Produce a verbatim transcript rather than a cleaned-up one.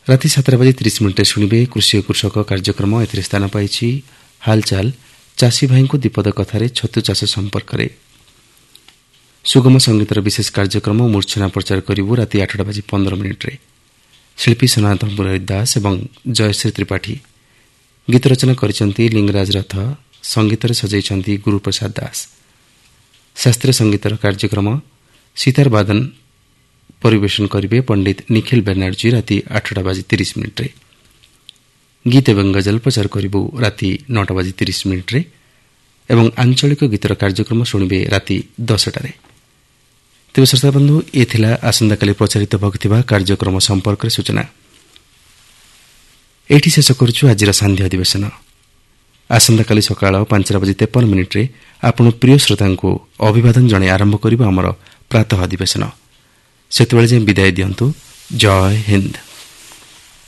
ରାତି ସାତଟା ବାଜି ତିରିଶ ମିନିଟ୍ରେ ଶୁଣିବେ କୃଷି ଓ କୃଷକ କାର୍ଯ୍ୟକ୍ରମ। ଏଥିରେ ସ୍ଥାନ ପାଇଛି ହାଲଚାଲ ଚାଷୀ ଭାଇଙ୍କୁ ଦୀପଦ କଥାରେ ଛତୁ ଚାଷ ସମ୍ପର୍କରେ। ସୁଗମ ସଙ୍ଗୀତର ବିଶେଷ କାର୍ଯ୍ୟକ୍ରମ ମୂର୍ଚ୍ଛନା ପ୍ରଚାର କରିବୁ ରାତି ଆଠଟା ବାଜି ପନ୍ଦର ମିନିଟ୍ରେ। ଶିଳ୍ପୀ ସନାତନ ମୁରାରୀ ଦାସ ଏବଂ ଜୟଶ୍ରୀ ତ୍ରିପାଠୀ। ଗୀତ ରଚନା କରିଛନ୍ତି ଲିଙ୍ଗରାଜ ରଥ, ସଙ୍ଗୀତରେ ସଜାଇଛନ୍ତି ଗୁରୁପ୍ରସାଦ ଦାସ। ଶାସ୍ତ୍ରୀୟ ସଙ୍ଗୀତର କାର୍ଯ୍ୟକ୍ରମ ସିତାର ବାଦନ ପରିବେଷଣ କରିବେ ପଣ୍ଡିତ ନିଖିଲ ବେନାର୍ଜୀ ରାତି ଆଠଟା ବାଜି ତିରିଶ ମିନିଟ୍ରେ। ଗୀତ ଏବଂ ଗଜଲ ପ୍ରଚାର କରିବୁ ରାତି ନଅଟା ବାଜି ତିରିଶ ମିନିଟ୍ରେ ଏବଂ ଆଞ୍ଚଳିକ ଗୀତର କାର୍ଯ୍ୟକ୍ରମ ଶୁଣିବେ ରାତି ଦଶଟାରେ। ତେବେ ଶ୍ରୋତାବନ୍ଧୁ, ଏ ଥିଲା ଆସନ୍ତାକାଲି ପ୍ରଚାରିତ ହେବାକୁ ଥିବା କାର୍ଯ୍ୟକ୍ରମ ସମ୍ପର୍କରେ ସୂଚନା। ଏଇଠି ଶେଷ କରୁଛୁ ଆଜିର ସାନ୍ଧ୍ୟ ଅଧିବେଶନ। ଆସନ୍ତାକାଲି ସକାଳ ପାଞ୍ଚଟା ବାଜି ତେପନ ମିନିଟ୍ରେ ଆପଣ ପ୍ରିୟ ଶ୍ରୋତାଙ୍କୁ ଅଭିବାଦନ ଜଣାଇ ଆରମ୍ଭ କରିବ ଆମର ପ୍ରାତଃ ଅଧିବେଶନ। ସେତେବେଳେ ଯାଏଁ ବିଦାୟ ଦିଅନ୍ତୁ। ଜୟ ହିନ୍ଦ।